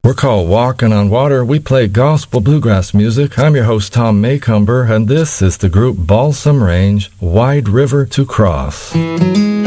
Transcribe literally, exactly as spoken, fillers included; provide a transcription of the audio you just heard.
We're called Walking on Water. We play gospel bluegrass music. I'm your host, Tom Maycomber, and this is the group Balsam Range, Wide River to Cross.